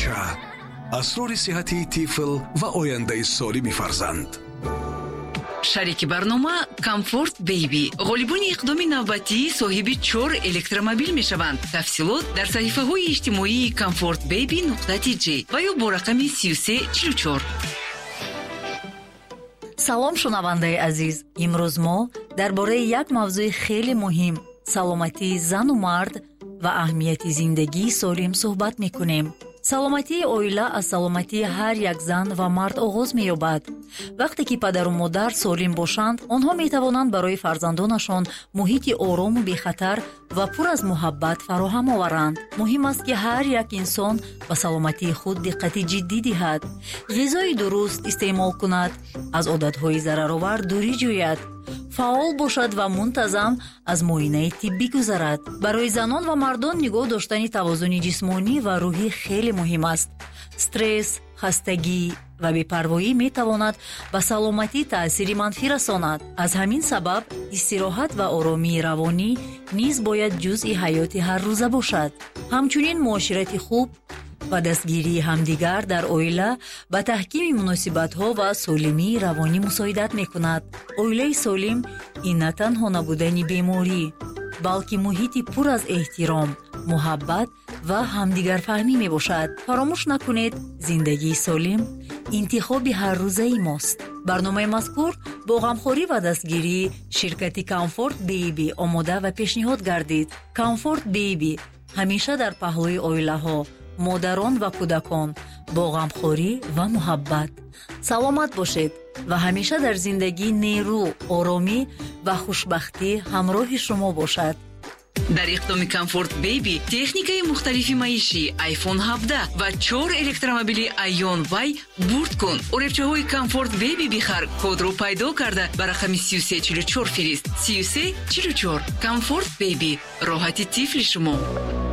بچه، اسرار صحتی طفل و آینده سالم فرزند. شریک برنامه کامفورت بیبی غالبانی اقدام نوبتی صاحب 4 الکترومبیل می شوند. تفصیلات در صحیفه های اجتماعی comfortbaby.tg و یا با رقم 3344. سلام شنونده عزیز، امروز ما درباره یک موضوع خیلی مهم، سلامتی زن و مرد و اهمیت زندگی سالم صحبت میکنیم. سلامتی عائله از سلامتی هر یک زن و مرد آغاز می‌یابد. وقتی که پدر و مادر سالم باشند، آنها می‌توانند برای فرزندانشان محیط آرام و بی‌خطر و پر از محبت فراهم آورند. مهم است که هر یک انسان به سلامتی خود دقت جدی دهد، غذای درست استعمال کند، از عادت‌های ضررآور دوری جوید، فعال باشد و منتظم از معاینه طبی گذرد. برای زنان و مردان نگاه داشتن توازن جسمانی و روحی خیلی مهم است. استرس، خستگی و بی‌پروایی میتواند به سلامتی تأثیر منفی رساند. از همین سبب استراحت و آرامی روانی نیز باید جزء حیات هر روزه باشد. همچنین معاشرت خوب و دستگیری همدیگر در عائله به تحکیم مناسبت‌ها و سالمی روانی مساعدت می‌کند. عائله سالم این نه تنها نبودن بیماری، بلکه محیطی پر از احترام، محبت و همدیگر فهمی میباشد. فراموش نکنید زندگی سالم انتخاب هر روزه ماست. برنامه مذکور با غمخوری و دستگیری شرکت کامفورت بیبی آماده و پیشنهاد گردید. کامفورت بیبی همیشه در پهلوی عائله ها، مادران و کودکان با غمخوری و محبت. سلامت باشید و همیشه در زندگی نیرو، آرامی و خوشبختی همراه شما باشد. در اقدام کامفورت بیبی تکنیکای مختلفی معیشی آیفون 17 و 4 الکترومبیل ایون وای برد کن. اورچه های کامفورت بیبی بخر، کد رو پیدا کرده بر رقم 3344 فرست. 3344 کامفورت بیبی، راحتی طفل شما.